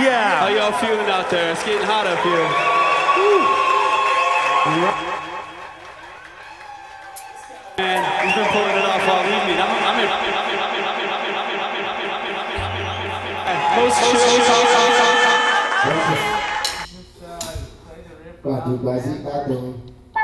Yeah. How y'all feeling out there? It's getting hot up here. Man, he's been pulling it off all evening. I'm in. Most Quatro, quase 4.